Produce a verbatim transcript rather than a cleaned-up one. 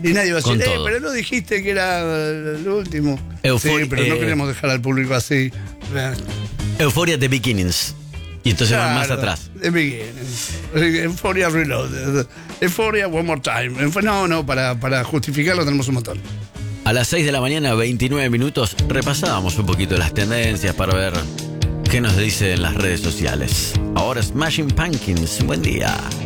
Y nadie va a decir, Con eh, todo. pero no dijiste que era el último. Eufor- sí, pero no eh, queremos dejar al público así. Euphoria The Beginnings. Y entonces van más Claro, atrás. The Beginning. Euphoria Reloaded. Euphoria One More Time. No, no, para, para justificarlo tenemos un montón. A las seis de la mañana, veintinueve minutos, repasábamos un poquito las tendencias para ver qué nos dice en las redes sociales. Ahora Smashing Pumpkins. Buen día.